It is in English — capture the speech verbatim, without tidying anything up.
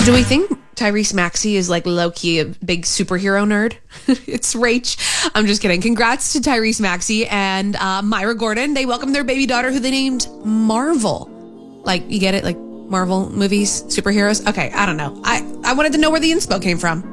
So do we think Tyrese Maxey is like low-key a big superhero nerd? It's Rach. I'm just kidding. Congrats to Tyrese Maxey and uh, Myra Gordon. They welcomed their baby daughter who they named Marvel. Like, you get it? Like Marvel movies, superheroes? Okay, I don't know. I, I wanted to know where the inspo came from.